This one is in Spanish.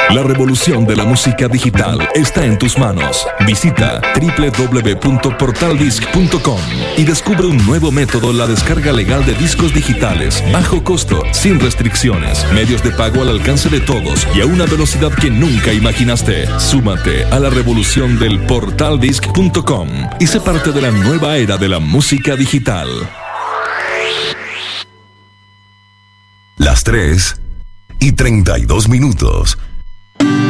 La revolución de la música digital está en tus manos. Visita www.portaldisc.com y descubre un nuevo método en la descarga legal de discos digitales, bajo costo, sin restricciones, medios de pago al alcance de todos y a una velocidad que nunca imaginaste. Súmate a la revolución del portaldisc.com y sé parte de la nueva era de la música digital. Las 3:32.